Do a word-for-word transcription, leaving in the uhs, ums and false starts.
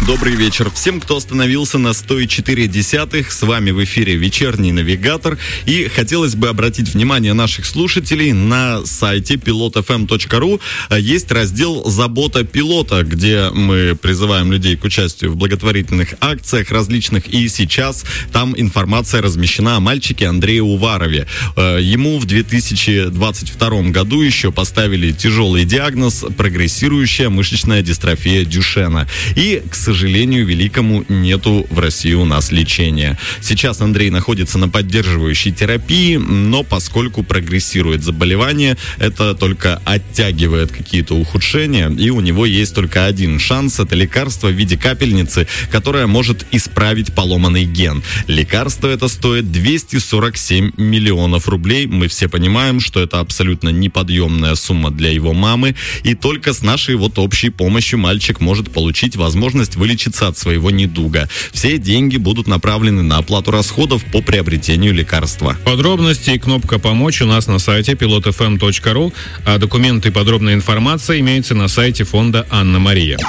Добрый вечер всем, кто остановился на сто четыре десятых. С вами в эфире «Вечерний навигатор». И хотелось бы обратить внимание наших слушателей на сайте пилот эф эм точка ру. Есть раздел «Забота пилота», где мы призываем людей к участию в благотворительных акциях различных. И сейчас там информация размещена о мальчике Андрее Уварове. Ему в две тысячи двадцать втором году еще поставили тяжелый диагноз – прогрессирующая мышечная дистрофия Дюшена. И, к сожалению, К сожалению, великому, нету в России у нас лечения. Сейчас Андрей находится на поддерживающей терапии, но поскольку прогрессирует заболевание, это только оттягивает какие-то ухудшения, и у него есть только один шанс – это лекарство в виде капельницы, которое может исправить поломанный ген. Лекарство это стоит двести сорок семь миллионов рублей. Мы все понимаем, что это абсолютно неподъемная сумма для его мамы, и только с нашей вот общей помощью мальчик может получить возможность вылечиться от своего недуга. Все деньги будут направлены на оплату расходов по приобретению лекарства. Подробности и кнопка «Помочь» у нас на сайте пилот эф эм точка ру, а документы и подробная информация имеются на сайте фонда «Анна Мария».